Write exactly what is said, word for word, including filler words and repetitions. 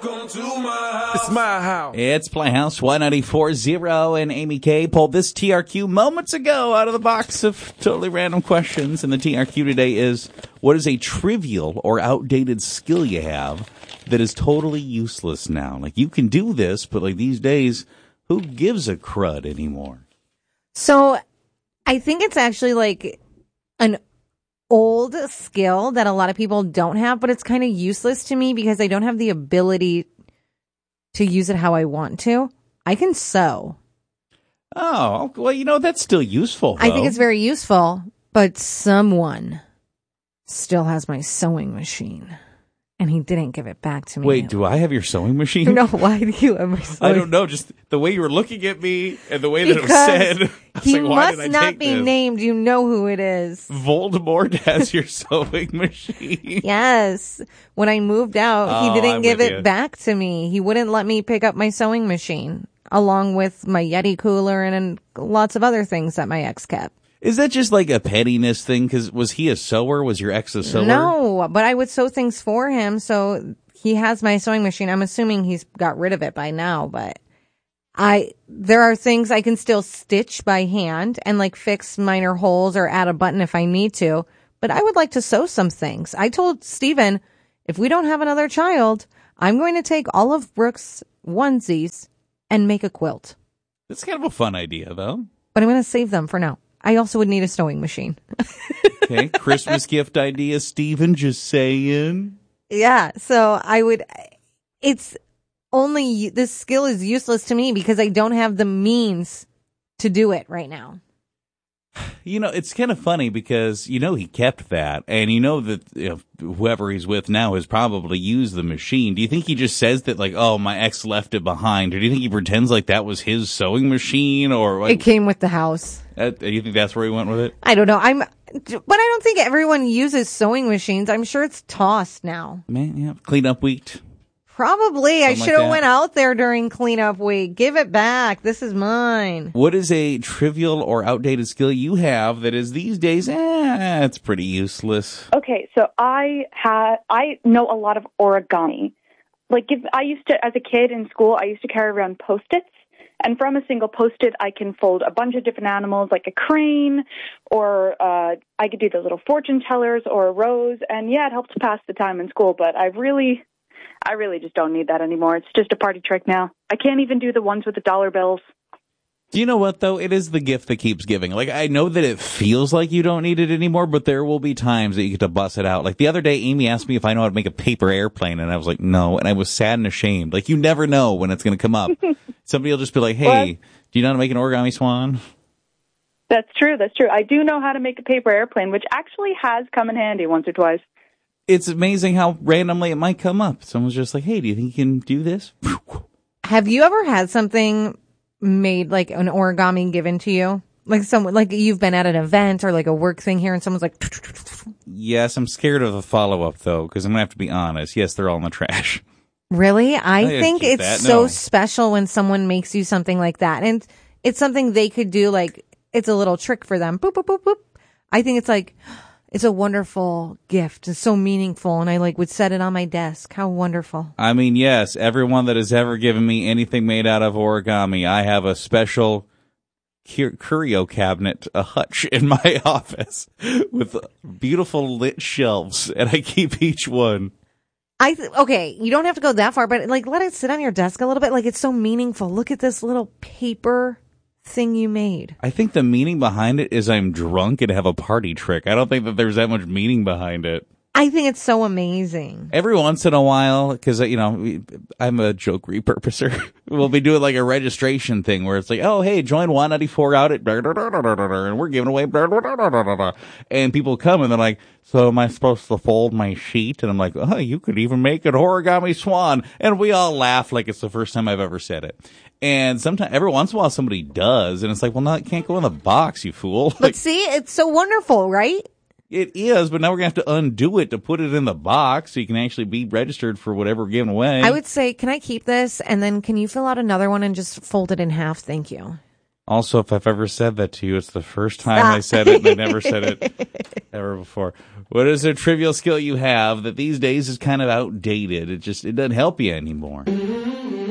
Welcome to my house. It's my house. It's Playhouse one ninety-four point zero, and Amy K pulled this T R Q moments ago out of the box of totally random questions. And the T R Q today is, what is a trivial or outdated skill you have that is totally useless now? Like, you can do this, but like these days, who gives a crud anymore? So I think it's actually like an old skill that a lot of people don't have, but it's kind of useless to me because I don't have the ability to use it how I want to. I can sew. Oh, well, you know, that's still useful, though. I think it's very useful, but someone still has my sewing machine, and he didn't give it back to me. Wait, do I have your sewing machine? No, why do you have my sewing? I don't know, just the way you were looking at me and the way that because it was said. I was he like, why must did I not take be this? named. You know who it is. Voldemort has your sewing machine. Yes. When I moved out, Oh, he didn't I'm give with it you. back to me. He wouldn't let me pick up my sewing machine, along with my Yeti cooler and, and lots of other things that my ex kept. Is that just like a pettiness thing? Because was he a sewer? Was your ex a sewer? No, but I would sew things for him, so he has my sewing machine. I'm assuming he's got rid of it by now, but I there are things I can still stitch by hand and like fix minor holes or add a button if I need to. But I would like to sew some things. I told Steven, if we don't have another child, I'm going to take all of Brooke's onesies and make a quilt. That's kind of a fun idea, though. But I'm going to save them for now. I also would need a sewing machine. Okay, Christmas gift idea, Steven, just saying. Yeah, so I would, it's only, this skill is useless to me because I don't have the means to do it right now. You know, it's kind of funny because, you know, he kept that, and you know that you know, whoever he's with now has probably used the machine. Do you think he just says that, like, oh, my ex left it behind, or do you think he pretends like that was his sewing machine, or like, It came with the house. uh, you think that's where he went with it? I don't know. I'm, but I don't think everyone uses sewing machines. I'm sure it's tossed now. Man, yeah, clean up week. Probably. I Something like should have that. went out there during cleanup week. Give it back. This is mine. What is a trivial or outdated skill you have that is these days, eh, it's pretty useless? Okay, so I had I know a lot of origami. Like if I used to, as a kid in school, I used to carry around Post-its, and from a single Post-it, I can fold a bunch of different animals, like a crane, or uh, I could do the little fortune tellers or a rose, and yeah, it helps pass the time in school. But I really, I really just don't need that anymore. It's just a party trick now. I can't even do the ones with the dollar bills. Do you know what, though? It is the gift that keeps giving. Like, I know that it feels like you don't need it anymore, but there will be times that you get to bust it out. Like, the other day, Amy asked me if I know how to make a paper airplane, and I was like, no, and I was sad and ashamed. Like, you never know when it's going to come up. Somebody will just be like, hey, What? do you know how to make an origami swan? That's true. That's true. I do know how to make a paper airplane, which actually has come in handy once or twice. It's amazing how randomly it might come up. Someone's just like, hey, do you think you can do this? Have you ever had something made, like an origami given to you? Like someone, like you've been at an event or like a work thing here and someone's like, Yes, I'm scared of the follow-up, though, because I'm going to have to be honest. Yes, they're all in the trash. really? I didn't think keep it's that, so no. special when someone makes you something like that. And it's something they could do, like, it's a little trick for them. Boop, boop, boop, boop. I think it's like, it's a wonderful gift. It's so meaningful. And I like would set it on my desk. How wonderful. I mean, yes, everyone that has ever given me anything made out of origami, I have a special cur- curio cabinet, a hutch in my office with beautiful lit shelves, and I keep each one. I th- okay, you don't have to go that far, but like let it sit on your desk a little bit. Like it's so meaningful. Look at this little paper thing you made. I think the meaning behind it is I'm drunk and have a party trick. I don't think that there's that much meaning behind it. I think it's so amazing. Every once in a while, because, you know, we- I'm a joke repurposer, we'll be doing like a registration thing where it's like, oh, hey, join one ninety-four out at, and we're giving away, and people come and they're like, so am I supposed to fold my sheet? And I'm like, oh, you could even make an origami swan. And we all laugh like it's the first time I've ever said it. And sometimes, every once in a while, somebody does, and it's like, well, no, it can't go in the box, you fool. But Like, see, it's so wonderful, right? it is, but now we're going to have to undo it to put it in the box so you can actually be registered for whatever we're giving away. I would say, can I keep this? And then can you fill out another one and just fold it in half? Thank you. Also, if I've ever said that to you, it's the first time Stop. I said it, and I never said it ever before. What is a trivial skill you have that these days is kind of outdated? It just, it doesn't help you anymore.